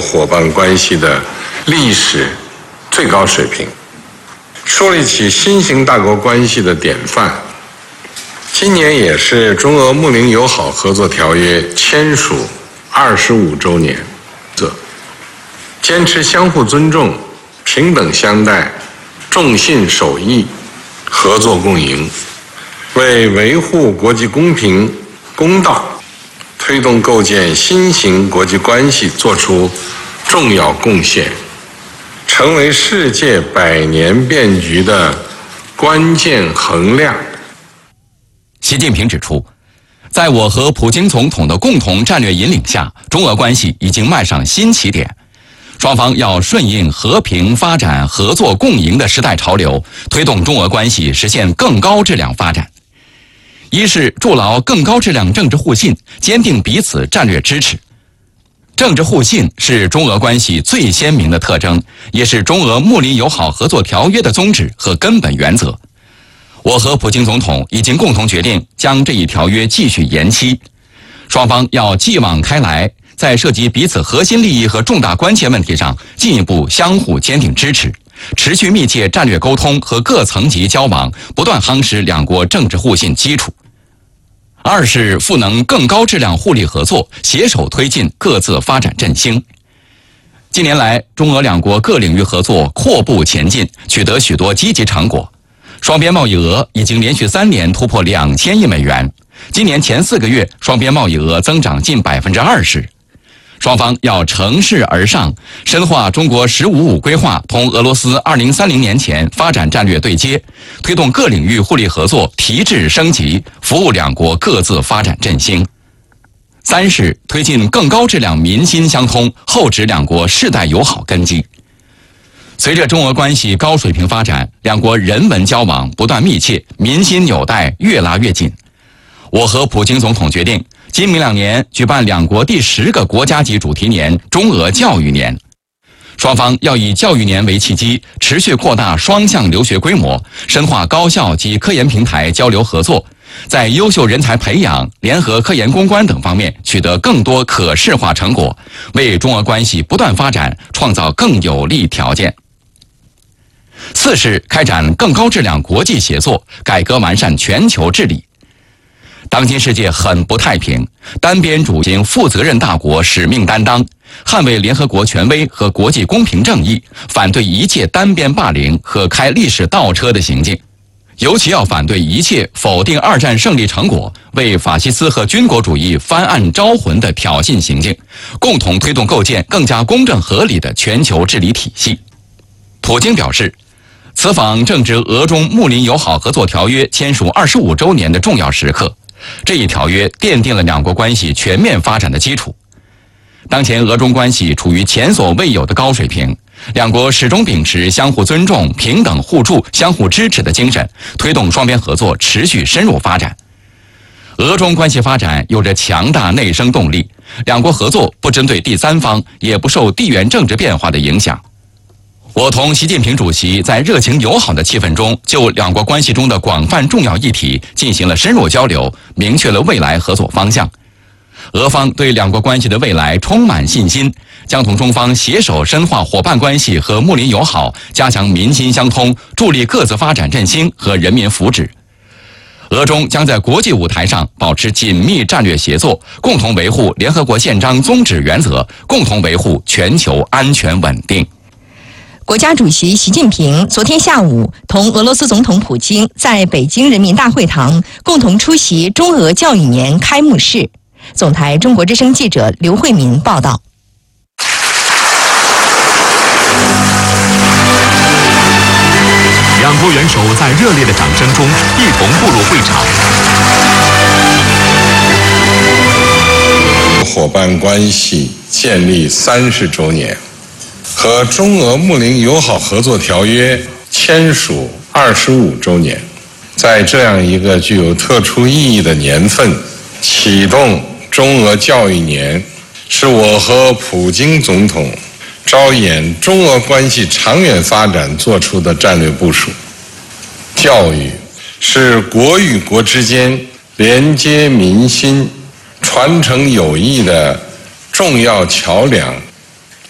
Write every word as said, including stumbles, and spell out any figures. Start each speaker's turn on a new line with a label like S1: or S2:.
S1: 伙伴关系的历史最高水平，树立起新型大国关系的典范。今年也是中俄睦邻友好合作条约签署二十五周年，坚持相互尊重、平等相待、重信守义、合作共赢，为维护国际公平公道、推动构建新型国际关系作出重要贡献，成为世界百年变局的关键衡量。
S2: 习近平指出，在我和普京总统的共同战略引领下，中俄关系已经迈上新起点。双方要顺应和平发展、合作共赢的时代潮流，推动中俄关系实现更高质量发展。一是筑牢更高质量政治互信，坚定彼此战略支持。政治互信是中俄关系最鲜明的特征，也是中俄睦邻友好合作条约的宗旨和根本原则。我和普京总统已经共同决定将这一条约继续延期，双方要继往开来，在涉及彼此核心利益和重大关切问题上进一步相互坚定支持，持续密切战略沟通和各层级交往，不断夯实两国政治互信基础。二是赋能更高质量互利合作，携手推进各自发展振兴。近年来，中俄两国各领域合作阔步前进，取得许多积极成果。双边贸易额已经连续三年突破两千亿美元，今年前四个月双边贸易额增长近百分之二十。双方要乘势而上，深化中国“十五五”规划同俄罗斯二零三零年前发展战略对接，推动各领域互利合作提质升级，服务两国各自发展振兴。三是推进更高质量民心相通，厚植两国世代友好根基。随着中俄关系高水平发展，两国人文交往不断密切，民心纽带越拉越紧。我和普京总统决定，今明两年举办两国第十个国家级主题年——中俄教育年。双方要以教育年为契机，持续扩大双向留学规模，深化高校及科研平台交流合作，在优秀人才培养、联合科研攻关等方面取得更多可视化成果，为中俄关系不断发展创造更有利条件。四是开展更高质量国际协作，改革完善全球治理。当今世界很不太平，单边主义负责任大国使命担当，捍卫联合国权威和国际公平正义，反对一切单边霸凌和开历史倒车的行径，尤其要反对一切否定二战胜利成果、为法西斯和军国主义翻案招魂的挑衅行径，共同推动构建更加公正合理的全球治理体系。普京表示，此访正值俄中睦邻友好合作条约签署二十五周年的重要时刻，这一条约奠定了两国关系全面发展的基础。当前俄中关系处于前所未有的高水平，两国始终秉持相互尊重、平等互助、相互支持的精神，推动双边合作持续深入发展。俄中关系发展有着强大内生动力，两国合作不针对第三方，也不受地缘政治变化的影响。我同习近平主席在热情友好的气氛中，就两国关系中的广泛重要议题进行了深入交流，明确了未来合作方向。俄方对两国关系的未来充满信心，将同中方携手深化伙伴关系和睦邻友好，加强民心相通，助力各自发展振兴和人民福祉。俄中将在国际舞台上保持紧密战略协作，共同维护联合国宪章宗旨原则，共同维护全球安全稳定。
S3: 国家主席习近平昨天下午同俄罗斯总统普京在北京人民大会堂共同出席中俄教育年开幕式。总台中国之声记者刘慧民报道。
S4: 两国元首在热烈的掌声中一同步入会场。
S1: 伙伴关系建立三十周年和中俄睦邻友好合作条约签署二十五周年，在这样一个具有特殊意义的年份，启动中俄教育年，是我和普京总统着眼中俄关系长远发展做出的战略部署。教育是国与国之间连接民心、传承友谊的重要桥梁